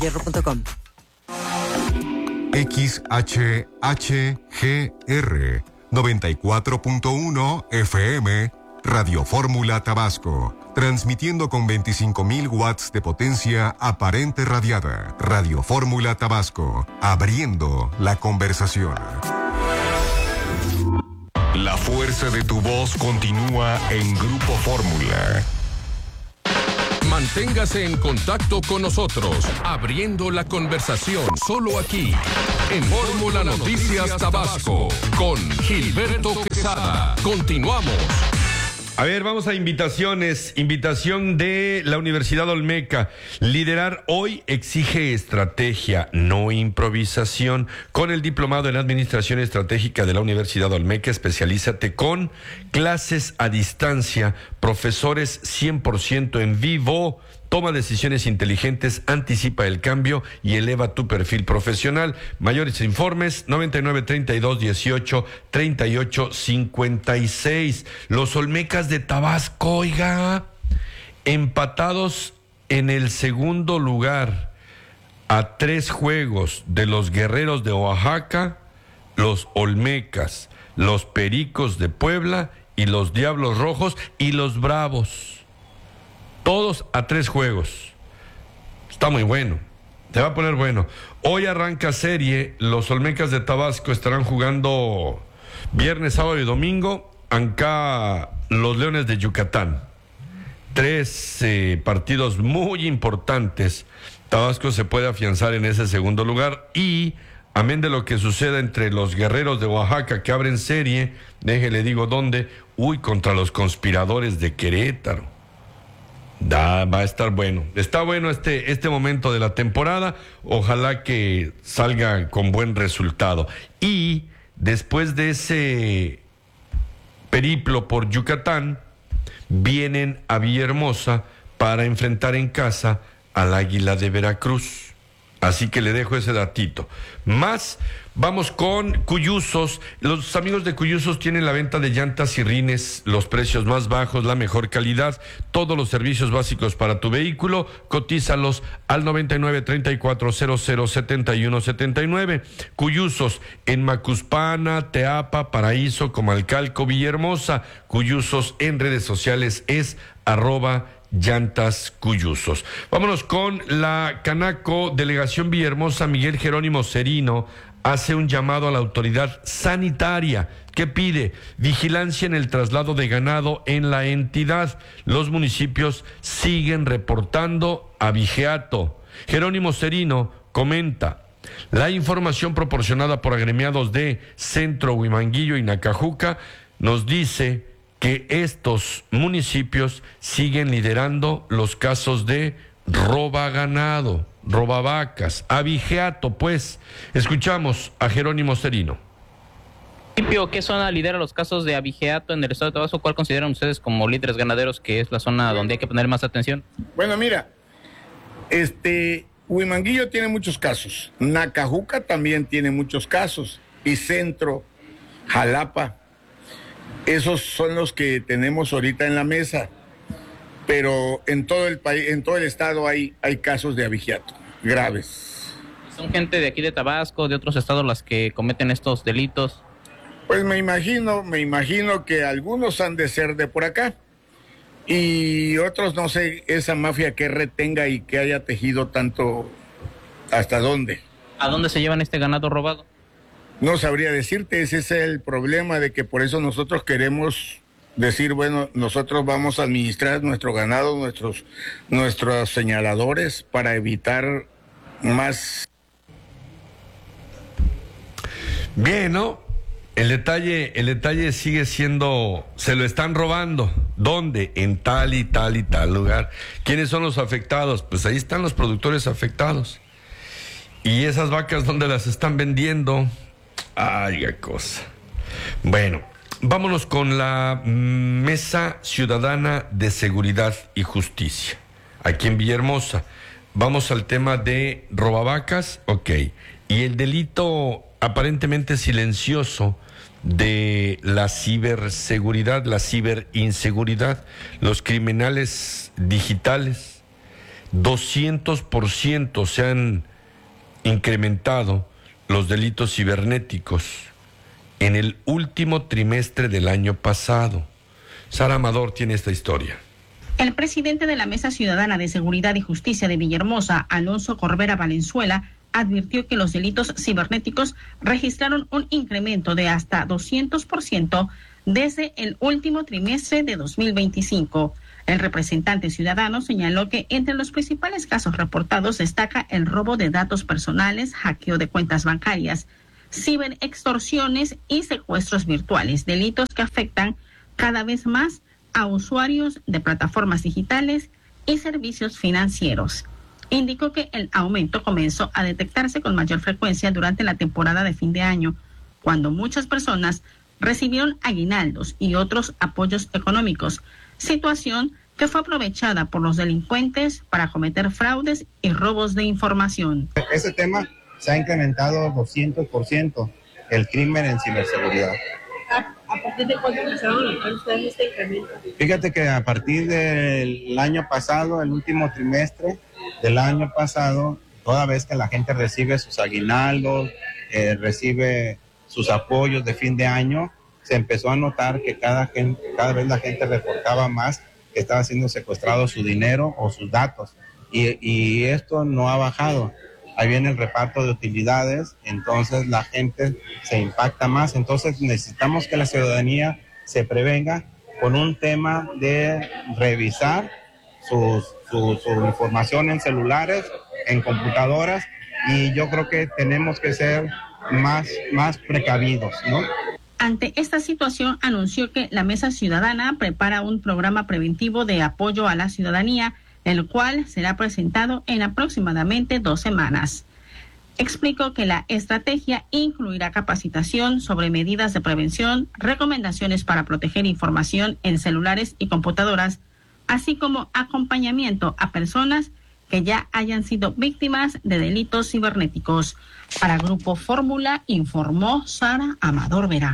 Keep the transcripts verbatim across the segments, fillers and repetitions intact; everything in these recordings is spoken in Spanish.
hierro punto com. X H H G R noventa y cuatro punto uno F M, Radio Fórmula Tabasco, transmitiendo con veinticinco mil watts de potencia aparente radiada. Radio Fórmula Tabasco, abriendo la conversación. La fuerza de tu voz continúa en Grupo Fórmula. Manténgase en contacto con nosotros, abriendo la conversación solo aquí, en Fórmula Noticias Tabasco, con Gilberto Quesada. Continuamos. A ver, vamos a invitaciones. Invitación de la Universidad Olmeca. Liderar hoy exige estrategia, no improvisación. Con el diplomado en Administración Estratégica de la Universidad Olmeca, especialízate con clases a distancia, profesores cien por ciento en vivo. Toma decisiones inteligentes, anticipa el cambio y eleva tu perfil profesional. Mayores informes, noventa y nueve, treinta y dos, dieciocho, treinta y ocho, cincuenta y seis. Los Olmecas de Tabasco, oiga, empatados en el segundo lugar a tres juegos de los Guerreros de Oaxaca, los Olmecas, los Pericos de Puebla y los Diablos Rojos y los Bravos. Todos a tres juegos. Está muy bueno. Se va a poner bueno. Hoy arranca serie. Los Olmecas de Tabasco estarán jugando viernes, sábado y domingo. Acá los Leones de Yucatán. Tres eh, partidos muy importantes. Tabasco se puede afianzar en ese segundo lugar. Y, amén de lo que suceda entre los Guerreros de Oaxaca que abren serie, déjele digo dónde. Uy, contra los Conspiradores de Querétaro. Da, va a estar bueno. Está bueno este, este momento de la temporada. Ojalá que salga con buen resultado. Y después de ese periplo por Yucatán, vienen a Villahermosa para enfrentar en casa al Águila de Veracruz. Así que le dejo ese datito. Más, vamos con Cuyusos. Los amigos de Cuyusos tienen la venta de llantas y rines, los precios más bajos, la mejor calidad, todos los servicios básicos para tu vehículo. Cotízalos al noventa y nueve, treinta y cuatro, cero cero, setenta y uno, setenta y nueve. Cuyusos en Macuspana, Teapa, Paraíso, Comalcalco, Villahermosa. Cuyusos en redes sociales es arroba Llantas Cuyusos. Vámonos con la Canaco. Delegación Villahermosa, Miguel Jerónimo Cerino hace un llamado a la autoridad sanitaria que pide vigilancia en el traslado de ganado en la entidad. Los municipios siguen reportando abigeato. Jerónimo Cerino comenta: la información proporcionada por agremiados de Centro, Huimanguillo y Nacajuca nos dice que estos municipios siguen liderando los casos de roba ganado, roba vacas, abigeato, pues. Escuchamos a Jerónimo Cerino. ¿Qué zona lidera los casos de abigeato en el estado de Tabasco? ¿Cuál consideran ustedes como líderes ganaderos que es la zona donde hay que poner más atención? Bueno, mira, este, Huimanguillo tiene muchos casos, Nacajuca también tiene muchos casos, y Centro, Jalapa. Esos son los que tenemos ahorita en la mesa, pero en todo el país, en todo el estado hay, hay casos de abigeato graves. ¿Son gente de aquí de Tabasco, de otros estados las que cometen estos delitos? Pues me imagino, me imagino que algunos han de ser de por acá y otros no sé esa mafia que retenga y que haya tejido tanto, ¿hasta dónde? ¿A dónde se llevan este ganado robado? No sabría decirte, ese es el problema, de que por eso nosotros queremos decir, bueno, nosotros vamos a administrar nuestro ganado, nuestros, nuestros señaladores para evitar más. Bien, ¿no? El detalle, el detalle sigue siendo, se lo están robando. ¿Dónde? En tal y tal y tal lugar. ¿Quiénes son los afectados? Pues ahí están los productores afectados. ¿Y esas vacas dónde las están vendiendo? Ay, qué cosa. Bueno, vámonos con la Mesa Ciudadana de Seguridad y Justicia, aquí en Villahermosa. Vamos al tema de robavacas, ok. Y el delito aparentemente silencioso de la ciberseguridad, la ciberinseguridad, los criminales digitales. doscientos por ciento se han incrementado los delitos cibernéticos en el último trimestre del año pasado. Sara Amador tiene esta historia. El presidente de la Mesa Ciudadana de Seguridad y Justicia de Villahermosa, Alonso Corbera Valenzuela, advirtió que los delitos cibernéticos registraron un incremento de hasta doscientos por ciento desde el último trimestre de dos mil veinticinco. El representante ciudadano señaló que entre los principales casos reportados destaca el robo de datos personales, hackeo de cuentas bancarias, ciberextorsiones y secuestros virtuales, delitos que afectan cada vez más a usuarios de plataformas digitales y servicios financieros. Indicó que el aumento comenzó a detectarse con mayor frecuencia durante la temporada de fin de año, cuando muchas personas recibieron aguinaldos y otros apoyos económicos, situación que fue aprovechada por los delincuentes para cometer fraudes y robos de información. Ese tema se ha incrementado doscientos por ciento, el crimen en ciberseguridad. ¿A partir de cuándo empezaron a notar ustedes este incremento? Fíjate que a partir del año pasado, el último trimestre del año pasado, toda vez que la gente recibe sus aguinaldos, eh, recibe sus apoyos de fin de año, se empezó a notar que cada, gente, cada vez la gente reportaba más que estaba siendo secuestrado su dinero o sus datos. Y, y esto no ha bajado. Ahí viene el reparto de utilidades, entonces la gente se impacta más. Entonces necesitamos que la ciudadanía se prevenga con un tema de revisar sus, su, su información en celulares, en computadoras, y yo creo que tenemos que ser más, más precavidos, ¿no? Ante esta situación, anunció que la Mesa Ciudadana prepara un programa preventivo de apoyo a la ciudadanía, el cual será presentado en aproximadamente dos semanas. Explicó que la estrategia incluirá capacitación sobre medidas de prevención, recomendaciones para proteger información en celulares y computadoras, así como acompañamiento a personas que ya hayan sido víctimas de delitos cibernéticos. Para Grupo Fórmula, informó Sara Amador Vera.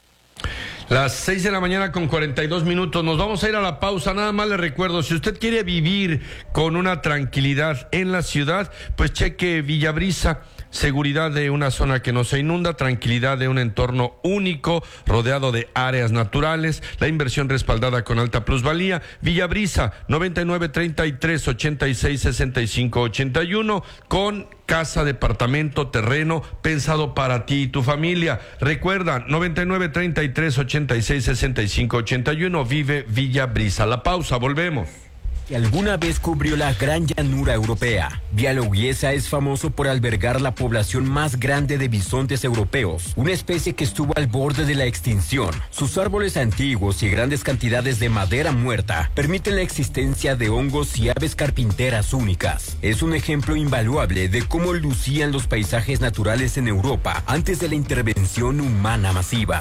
Las seis de la mañana con cuarenta y dos minutos. Nos vamos a ir a la pausa. Nada más le recuerdo, si usted quiere vivir con una tranquilidad en la ciudad, pues cheque Villabrisa. Seguridad de una zona que no se inunda, tranquilidad de un entorno único, rodeado de áreas naturales, la inversión respaldada con alta plusvalía. Villabrisa, noventa y nueve, treinta y tres, ochenta y seis, sesenta y cinco, ochenta y uno, con casa, departamento, terreno, pensado para ti y tu familia. Recuerda, noventa y nueve, treinta y tres, ochenta y seis, sesenta y cinco, ochenta y uno, vive Villabrisa. La pausa, volvemos. Que alguna vez cubrió la gran llanura europea. Białowieża es famoso por albergar la población más grande de bisontes europeos, una especie que estuvo al borde de la extinción. Sus árboles antiguos y grandes cantidades de madera muerta permiten la existencia de hongos y aves carpinteras únicas. Es un ejemplo invaluable de cómo lucían los paisajes naturales en Europa antes de la intervención humana masiva.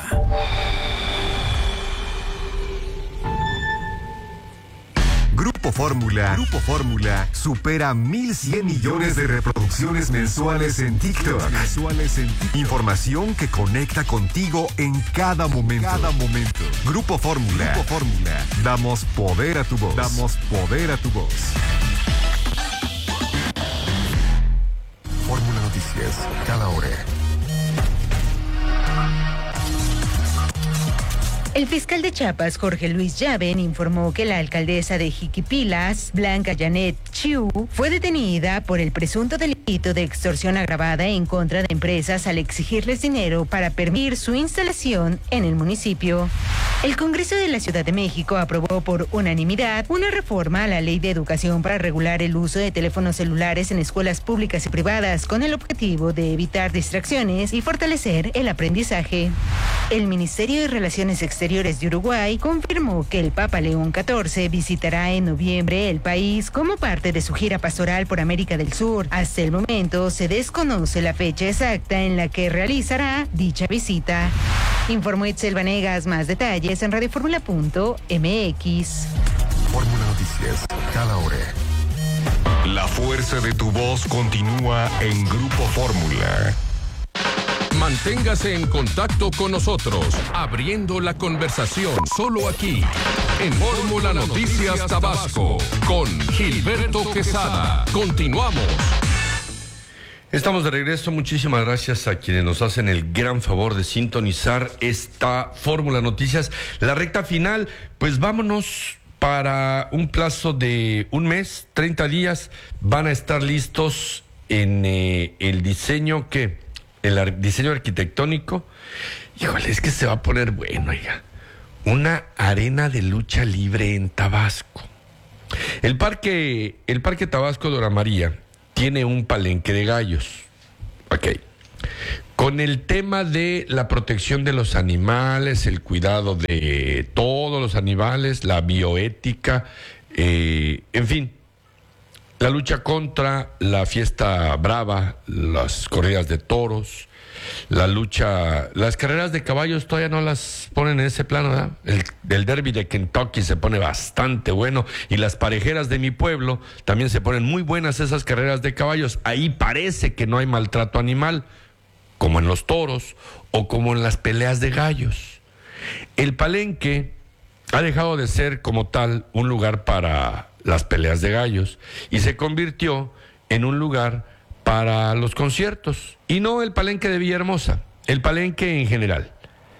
Grupo Fórmula, Grupo Fórmula supera mil cien millones de reproducciones mensuales en TikTok. Mensuales en TikTok. Información que conecta contigo en cada momento. Cada momento. Grupo Fórmula. Grupo Fórmula. Damos poder a tu voz. Damos poder a tu voz. Fórmula Noticias, cada hora. El fiscal de Chiapas, Jorge Luis Llaven, informó que la alcaldesa de Jiquipilas, Blanca Janet Chiu, fue detenida por el presunto delito de extorsión agravada en contra de empresas al exigirles dinero para permitir su instalación en el municipio. El Congreso de la Ciudad de México aprobó por unanimidad una reforma a la Ley de Educación para regular el uso de teléfonos celulares en escuelas públicas y privadas con el objetivo de evitar distracciones y fortalecer el aprendizaje. El Ministerio de Relaciones Exteriores de Uruguay confirmó que el Papa León catorce visitará en noviembre el país como parte de su gira pastoral por América del Sur. Hasta el momento se desconoce la fecha exacta en la que realizará dicha visita. Informó Itzel Vanegas. Más detalles en radioformula punto m x. Fórmula Noticias, cada hora. La fuerza de tu voz continúa en Grupo Fórmula. Manténgase en contacto con nosotros, abriendo la conversación solo aquí, en Fórmula Noticias Tabasco con Gilberto Quesada. Continuamos. Estamos de regreso. Muchísimas gracias a quienes nos hacen el gran favor de sintonizar esta Fórmula Noticias. La recta final, pues vámonos para un plazo de un mes, treinta días. Van a estar listos en eh, el diseño, ¿qué? El ar- diseño arquitectónico. Híjole, es que se va a poner bueno, oiga. Una arena de lucha libre en Tabasco. El parque, el Parque Tabasco Dora María tiene un palenque de gallos. Ok. Con el tema de la protección de los animales, el cuidado de todos los animales, la bioética, eh, en fin, la lucha contra la fiesta brava, las corridas de toros, la lucha, las carreras de caballos todavía no las ponen en ese plano, ¿verdad? El, el derby de Kentucky se pone bastante bueno y las parejeras de mi pueblo también se ponen muy buenas esas carreras de caballos. Ahí parece que no hay maltrato animal, como en los toros o como en las peleas de gallos. El palenque ha dejado de ser como tal un lugar para las peleas de gallos y se convirtió en un lugar para los conciertos, y no el palenque de Villahermosa, el palenque en general.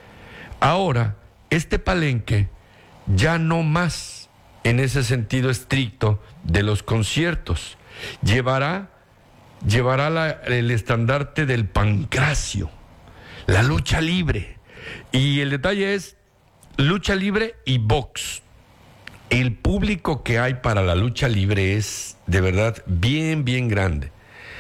Ahora, este palenque ya no más en ese sentido estricto de los conciertos, llevará, llevará la, el estandarte del pancracio, la lucha libre, y el detalle es lucha libre y box. El público que hay para la lucha libre es de verdad bien, bien grande.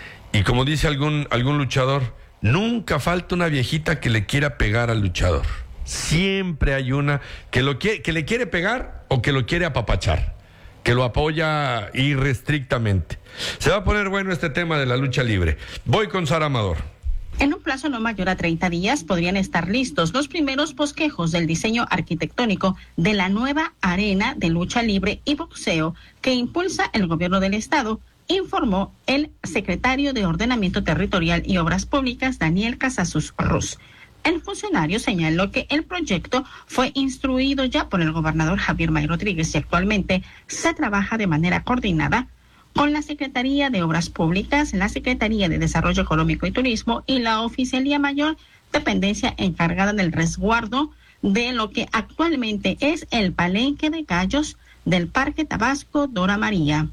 Y como dice algún, algún luchador, nunca falta una viejita que le quiera pegar al luchador. Siempre hay una que, lo quiere, que le quiere pegar o que lo quiere apapachar, que lo apoya irrestrictamente. Se va a poner bueno este tema de la lucha libre. Voy con Sara Amador. En un plazo no mayor a treinta días podrían estar listos los primeros bosquejos del diseño arquitectónico de la nueva arena de lucha libre y boxeo que impulsa el gobierno del estado, informó el secretario de Ordenamiento Territorial y Obras Públicas, Daniel Casasus Ruz. El funcionario señaló que el proyecto fue instruido ya por el gobernador Javier May Rodríguez y actualmente se trabaja de manera coordinada con la Secretaría de Obras Públicas, la Secretaría de Desarrollo Económico y Turismo y la Oficialía Mayor, dependencia encargada del resguardo de lo que actualmente es el palenque de gallos del Parque Tabasco Dora María.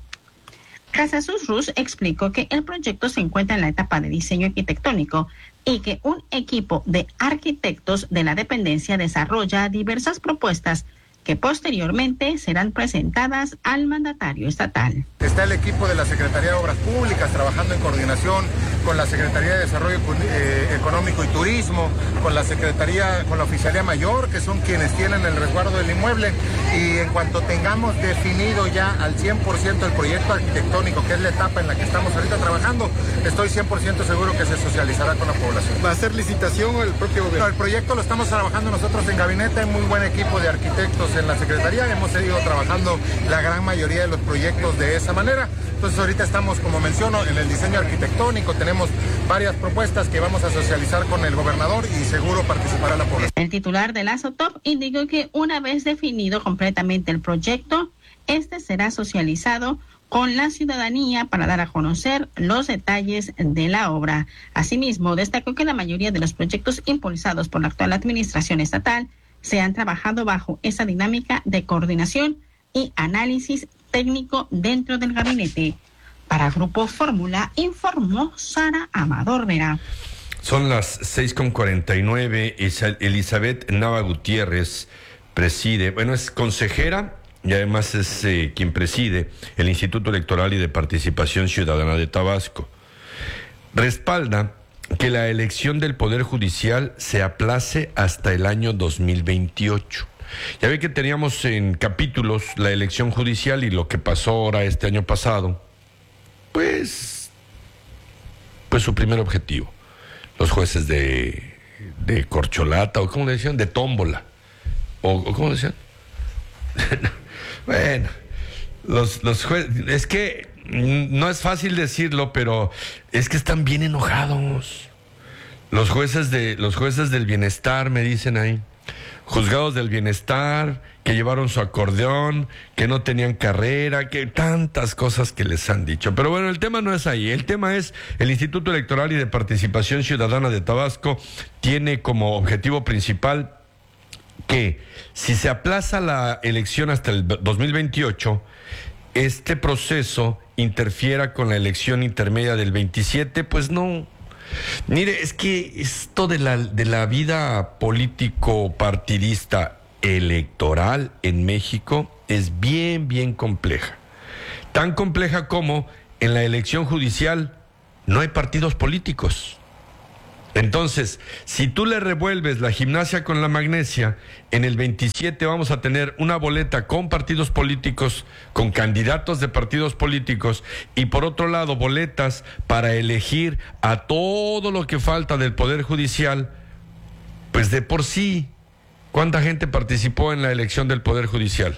Casasus Ruz explicó que el proyecto se encuentra en la etapa de diseño arquitectónico y que un equipo de arquitectos de la dependencia desarrolla diversas propuestas que posteriormente serán presentadas al mandatario estatal. Está el equipo de la Secretaría de Obras Públicas trabajando en coordinación con la Secretaría de Desarrollo eh, Económico y Turismo, con la Secretaría, con la Oficialía Mayor, que son quienes tienen el resguardo del inmueble, y en cuanto tengamos definido ya al cien por ciento el proyecto arquitectónico, que es la etapa en la que estamos ahorita trabajando, estoy cien por ciento seguro que se socializará con la población. ¿Va a ser licitación o el propio gobierno? No, el proyecto lo estamos trabajando nosotros en gabinete, hay muy buen equipo de arquitectos en la Secretaría, hemos seguido trabajando la gran mayoría de los proyectos de esa manera. Entonces ahorita estamos, como menciono, en el diseño arquitectónico, tenemos varias propuestas que vamos a socializar con el gobernador y seguro participará la población. El titular de la SOTOP indicó que una vez definido completamente el proyecto, este será socializado con la ciudadanía para dar a conocer los detalles de la obra. Asimismo, destacó que la mayoría de los proyectos impulsados por la actual administración estatal se han trabajado bajo esa dinámica de coordinación y análisis técnico dentro del gabinete. Para Grupo Fórmula, informó Sara Amador Vera. Son las seis con cuarenta y nueve. Elizabeth Nava Gutiérrez preside, bueno, es consejera y además es eh, quien preside el Instituto Electoral y de Participación Ciudadana de Tabasco. Respalda que la elección del Poder Judicial se aplace hasta el año dos mil veintiocho. Ya ve que teníamos en capítulos la elección judicial y lo que pasó ahora este año pasado. Pues, pues su primer objetivo, los jueces de, de corcholata, o ¿cómo le decían? De tómbola, o, o ¿cómo decían? Bueno, los, los jueces, es que no es fácil decirlo, pero es que están bien enojados. Los jueces de, los jueces del bienestar, me dicen ahí, juzgados del bienestar, que llevaron su acordeón, que no tenían carrera, que tantas cosas que les han dicho. Pero bueno, el tema no es ahí. El tema es el Instituto Electoral y de Participación Ciudadana de Tabasco tiene como objetivo principal que si se aplaza la elección hasta el dos mil veintiocho, este proceso interfiera con la elección intermedia del veintisiete, pues no. Mire, es que esto de la, de la vida político-partidista electoral en México es bien, bien compleja. Tan compleja como en la elección judicial no hay partidos políticos. Entonces, si tú le revuelves la gimnasia con la magnesia, en el veintisiete vamos a tener una boleta con partidos políticos, con candidatos de partidos políticos, y por otro lado boletas para elegir a todo lo que falta del Poder Judicial. Pues de por sí, ¿cuánta gente participó en la elección del Poder Judicial?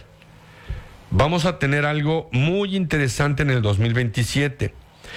Vamos a tener algo muy interesante en el dos mil veintisiete.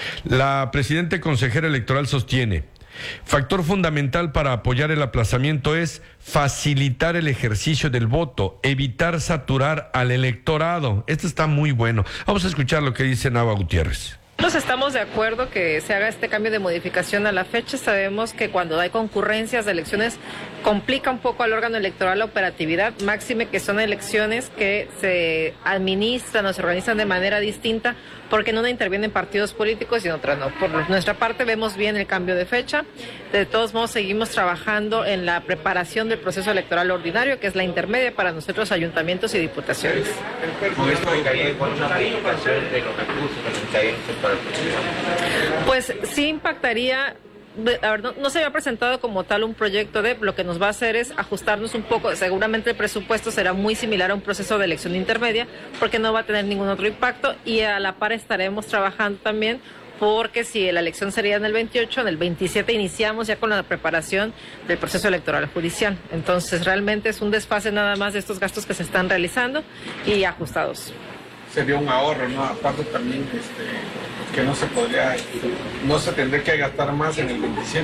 La presidenta consejera electoral sostiene: factor fundamental para apoyar el aplazamiento es facilitar el ejercicio del voto, evitar saturar al electorado. Esto está muy bueno. Vamos a escuchar lo que dice Nava Gutiérrez. Nosotros estamos de acuerdo que se haga este cambio de modificación a la fecha. Sabemos que cuando hay concurrencias de elecciones complica un poco al órgano electoral la operatividad, máxime que son elecciones que se administran o se organizan de manera distinta, porque en una intervienen partidos políticos y en otra no. Por nuestra parte vemos bien el cambio de fecha. De todos modos seguimos trabajando en la preparación del proceso electoral ordinario, que es la intermedia para nosotros ayuntamientos y diputaciones. ¿Con esto implicaría igual una modificación de los recursos necesarios para el proceso? Pues sí impactaría. A ver, no, no se había presentado como tal un proyecto de, lo que nos va a hacer es ajustarnos un poco. Seguramente el presupuesto será muy similar a un proceso de elección intermedia, porque no va a tener ningún otro impacto, y a la par estaremos trabajando también, porque si la elección sería en el veintiocho, en el veintisiete iniciamos ya con la preparación del proceso electoral judicial. Entonces realmente es un desfase nada más de estos gastos que se están realizando y ajustados. Sería un ahorro, ¿no? Aparte también este, que no se podría, no se tendría que gastar más en el veintisiete.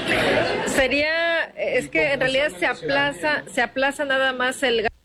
Sería, es que en realidad se aplaza, se aplaza nada más el gasto.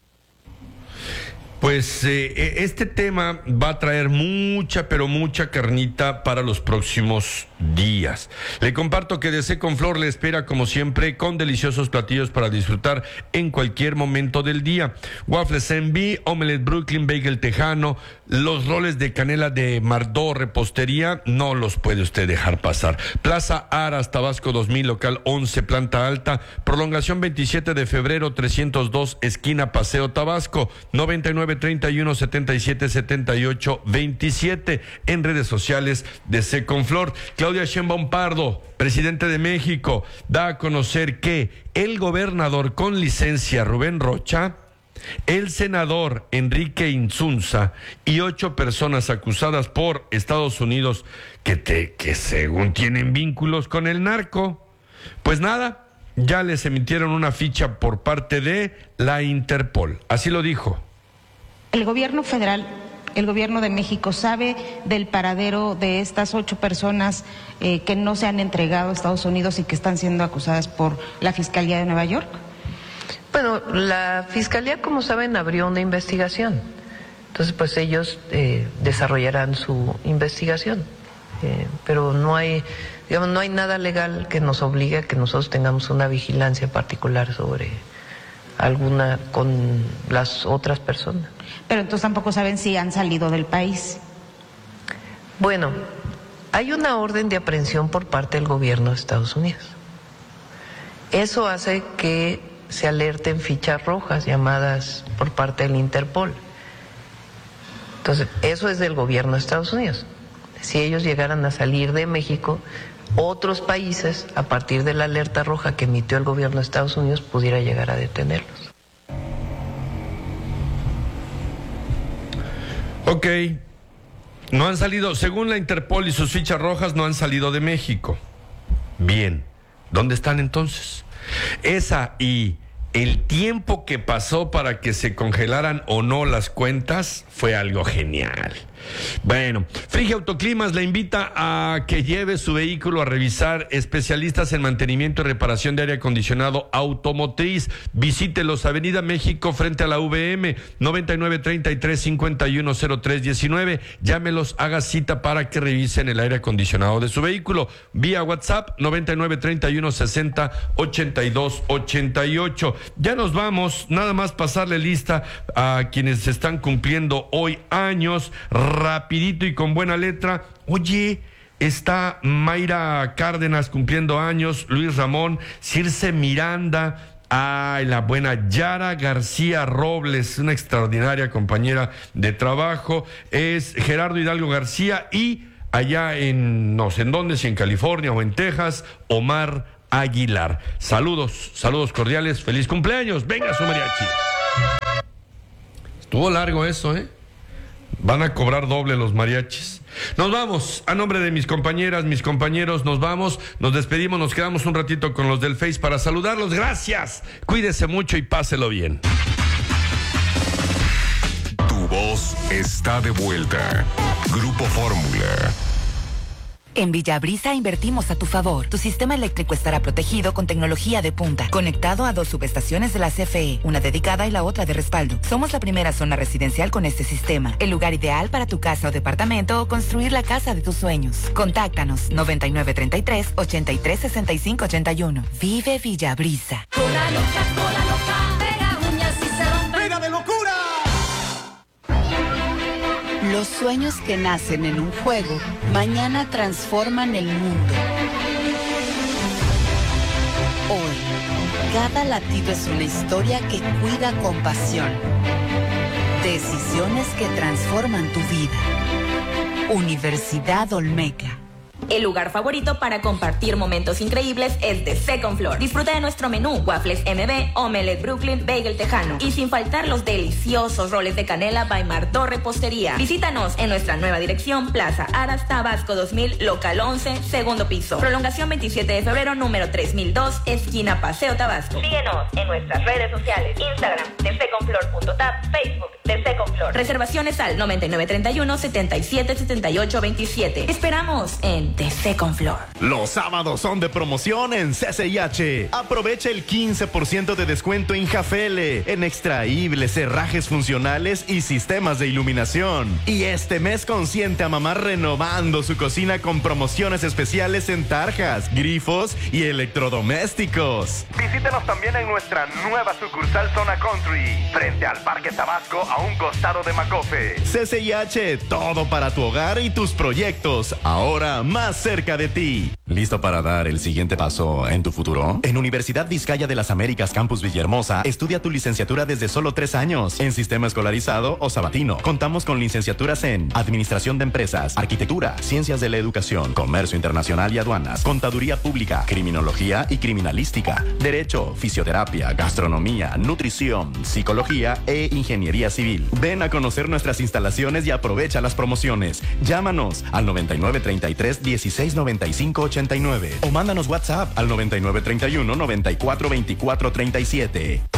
Pues eh, este tema va a traer mucha, pero mucha carnita para los próximos días. Le comparto que de Seconflor le espera, como siempre, con deliciosos platillos para disfrutar en cualquier momento del día. Waffles M B, omelette Brooklyn, bagel tejano, los roles de canela de Mardó, repostería, no los puede usted dejar pasar. Plaza Aras, Tabasco dos mil, local once, planta alta, prolongación veintisiete de febrero trescientos dos, esquina Paseo Tabasco, noventa y nueve treinta y uno setenta y siete setenta y ocho veintisiete, en redes sociales de Seconflor. Claudia Sheinbaum Pardo, presidente de México, da a conocer que el gobernador con licencia Rubén Rocha, el senador Enrique Insunza y ocho personas acusadas por Estados Unidos que, te, que según tienen vínculos con el narco, pues nada, ya les emitieron una ficha por parte de la Interpol. Así lo dijo. El gobierno federal, el gobierno de México, sabe del paradero de estas ocho personas eh, que no se han entregado a Estados Unidos y que están siendo acusadas por la Fiscalía de Nueva York. Bueno, la Fiscalía, como saben, abrió una investigación. Entonces, pues ellos eh, desarrollarán su investigación. Eh, pero no hay, digamos, no hay nada legal que nos obligue a que nosotros tengamos una vigilancia particular sobre alguna con las otras personas. Pero entonces tampoco saben si han salido del país. Bueno, hay una orden de aprehensión por parte del gobierno de Estados Unidos. Eso hace que se alerten fichas rojas llamadas por parte del Interpol. Entonces, eso es del gobierno de Estados Unidos. Si ellos llegaran a salir de México, otros países, a partir de la alerta roja que emitió el gobierno de Estados Unidos, pudiera llegar a detenerlos. Ok, no han salido, según la Interpol y sus fichas rojas, no han salido de México. Bien, ¿dónde están entonces? Esa y el tiempo que pasó para que se congelaran o no las cuentas fue algo genial. Bueno, Frigia Autoclimas le invita a que lleve su vehículo a revisar especialistas en mantenimiento y reparación de aire acondicionado automotriz. Visítelos, Avenida México frente a la U V M, noventa y nueve treinta y tres cincuenta y uno cero tres diecinueve. Llámelos, haga cita para que revisen el aire acondicionado de su vehículo. Vía WhatsApp noventa y nueve treinta y uno sesenta ochenta y dos ochenta y ocho. Ya nos vamos, nada más pasarle lista a quienes están cumpliendo hoy años, rapidito y con buena letra. Oye, está Mayra Cárdenas cumpliendo años, Luis Ramón, Circe Miranda, ay, la buena Yara García Robles, una extraordinaria compañera de trabajo, es Gerardo Hidalgo García y allá en, no sé en dónde, si en California o en Texas, Omar Aguilar. Saludos, saludos cordiales, feliz cumpleaños, venga su mariachi. Estuvo largo eso, ¿eh? Van a cobrar doble los mariachis. Nos vamos, a nombre de mis compañeras, mis compañeros, nos vamos, nos despedimos, nos quedamos un ratito con los del Face para saludarlos. Gracias, cuídese mucho y páselo bien. Tu voz está de vuelta. Grupo Fórmula. En Villabrisa invertimos a tu favor. Tu sistema eléctrico estará protegido con tecnología de punta, conectado a dos subestaciones de la C F E, una dedicada y la otra de respaldo. Somos la primera zona residencial con este sistema, el lugar ideal para tu casa o departamento o construir la casa de tus sueños. Contáctanos noventa y nueve treinta y tres ochenta y tres sesenta y cinco ochenta y uno. Vive Villabrisa. Cola loca, cola loca, pega uñas y se rompe. ¡Pega de locura! Los sueños que nacen en un juego, mañana transforman el mundo. Hoy, cada latido es una historia que cuida con pasión. Decisiones que transforman tu vida. Universidad Olmeca. El lugar favorito para compartir momentos increíbles es The Second Floor. Disfruta de nuestro menú, waffles M B, omelette Brooklyn, bagel tejano. Y sin faltar los deliciosos roles de canela by Martó Repostería. Visítanos en nuestra nueva dirección, Plaza Aras, Tabasco dos mil, local once, segundo piso. Prolongación veintisiete de febrero, número tres mil dos, esquina Paseo Tabasco. Síguenos en nuestras redes sociales, Instagram, the second floor punto tap, Facebook, The Second Floor. Reservaciones al noventa y nueve treinta y uno setenta y siete setenta y ocho veintisiete. Esperamos en The Second Floor. Los sábados son de promoción en C C I H. Aprovecha el quince por ciento de descuento en Jafele, en extraíbles, herrajes funcionales y sistemas de iluminación. Y este mes consiente a mamá renovando su cocina con promociones especiales en tarjas, grifos y electrodomésticos. Visítenos también en nuestra nueva sucursal Zona Country, frente al Parque Tabasco, a un costado de Macofe. C C I H, todo para tu hogar y tus proyectos, ahora más cerca de ti. ¿Listo para dar el siguiente paso en tu futuro? En Universidad Vizcaya de las Américas Campus Villahermosa, estudia tu licenciatura desde solo tres años en sistema escolarizado o sabatino. Contamos con licenciaturas en Administración de Empresas, Arquitectura, Ciencias de la Educación, Comercio Internacional y Aduanas, Contaduría Pública, Criminología y Criminalística, Derecho, Fisioterapia, Gastronomía, Nutrición, Psicología e Ingeniería Civil. Ven a conocer nuestras instalaciones y aprovecha las promociones. Llámanos al noventa y nueve treinta y tres dieciséis noventa y cinco ochenta y nueve o mándanos WhatsApp al noventa y nueve treinta y uno noventa y cuatro veinticuatro treinta y siete.